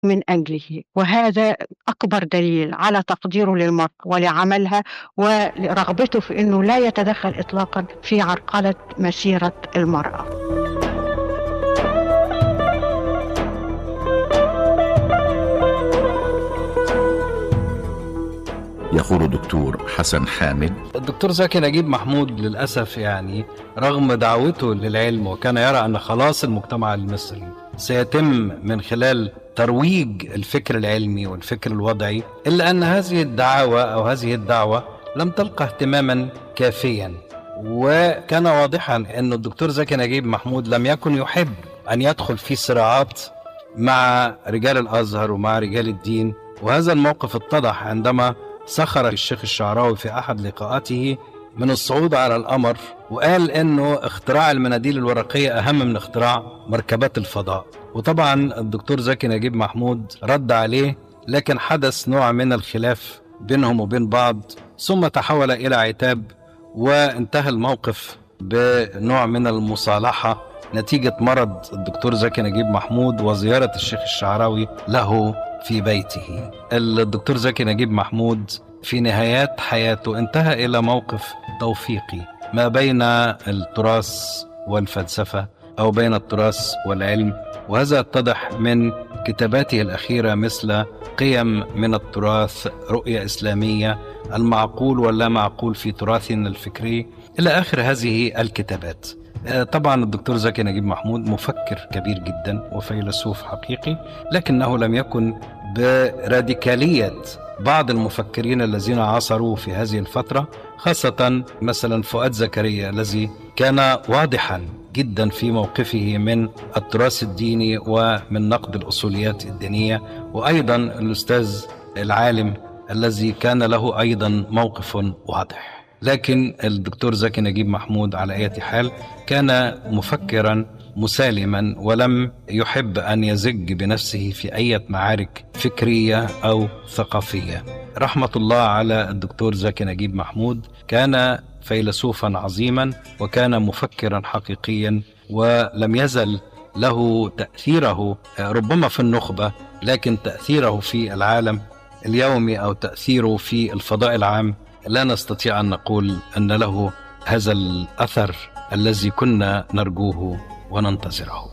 من أجله، وهذا أكبر دليل على تقديره للمرأة ولعملها ورغبته في أنه لا يتدخل إطلاقا في عرقلة مسيرة المرأة. يقول الدكتور حسن حامد: الدكتور زكي نجيب محمود للأسف رغم دعوته للعلم وكان يرى أن خلاص المجتمع المصري سيتم من خلال ترويج الفكر العلمي والفكر الوضعي، إلا أن هذه الدعوة لم تلقى اهتماما كافيا. وكان واضحا أن الدكتور زكي نجيب محمود لم يكن يحب أن يدخل في صراعات مع رجال الأزهر ومع رجال الدين، وهذا الموقف اتضح عندما سخر الشيخ الشعراوي في أحد لقاءاته من الصعود على القمر، وقال إنه اختراع المناديل الورقية أهم من اختراع مركبات الفضاء. وطبعا الدكتور زكي نجيب محمود رد عليه، لكن حدث نوع من الخلاف بينهم وبين بعض، ثم تحول إلى عتاب، وانتهى الموقف بنوع من المصالحة نتيجة مرض الدكتور زكي نجيب محمود وزيارة الشيخ الشعراوي له في بيته. الدكتور زكي نجيب محمود في نهايات حياته انتهى إلى موقف توفيقي ما بين التراث والفلسفة أو بين التراث والعلم، وهذا اتضح من كتاباته الأخيرة مثل قيم من التراث، رؤية إسلامية، المعقول واللا معقول في تراثنا الفكري، إلى آخر هذه الكتابات. طبعا الدكتور زكي نجيب محمود مفكر كبير جدا وفيلسوف حقيقي، لكنه لم يكن براديكالية بعض المفكرين الذين عاصروا في هذه الفترة، خاصة مثلا فؤاد زكريا الذي كان واضحا جدا في موقفه من التراث الديني ومن نقد الأصوليات الدينية، وأيضا الأستاذ العالم الذي كان له أيضا موقف واضح. لكن الدكتور زكي نجيب محمود على أي حال كان مفكرا مسالما، ولم يحب أن يزج بنفسه في أي معارك فكرية أو ثقافية. رحمة الله على الدكتور زكي نجيب محمود، كان فيلسوفا عظيما وكان مفكرا حقيقيا، ولم يزل له تأثيره ربما في النخبة، لكن تأثيره في العالم اليومي أو تأثيره في الفضاء العام لا نستطيع أن نقول أن له هذا الأثر الذي كنا نرجوه وننتظره.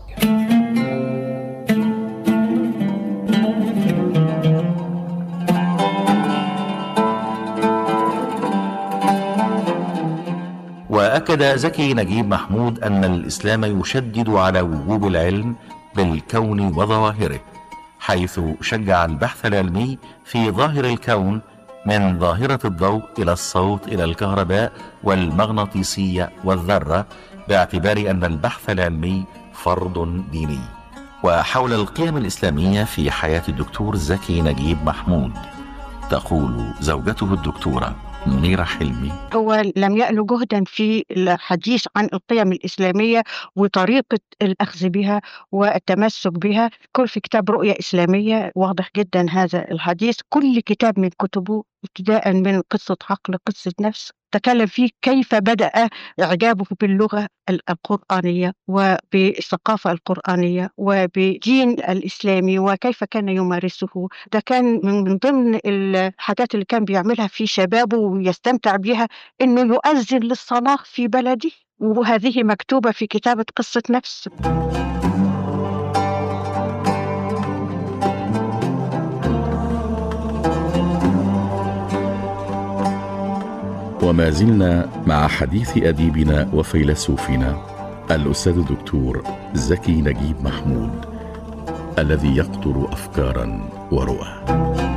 وأكد زكي نجيب محمود أن الإسلام يشدد على وجوب العلم بالكون وظواهره، حيث شجع البحث العلمي في ظاهر الكون من ظاهرة الضوء إلى الصوت إلى الكهرباء والمغناطيسية والذرة، باعتبار أن البحث العلمي فرض ديني. وحول القيم الإسلامية في حياة الدكتور زكي نجيب محمود تقول زوجته الدكتورة منيرة حلمي: هو لم يأل جهدا في الحديث عن القيم الإسلامية وطريقة الأخذ بها والتمسك بها. كل في كتاب رؤية إسلامية واضح جدا هذا الحديث. كل كتاب من كتبه ابتداء من قصة عقل، قصة نفس، تكلم فيه كيف بدأ إعجابه باللغة القرآنية وبالثقافة القرآنية وبدين الإسلامي وكيف كان يمارسه. ده كان من ضمن الحاجات اللي كان بيعملها في شبابه ويستمتع بها، إنه يؤذن للصلاة في بلده، وهذه مكتوبة في كتابة قصة نفس. وما زلنا مع حديث أديبنا وفيلسوفنا الأستاذ الدكتور زكي نجيب محمود، الذي يقطر أفكارا ورؤى.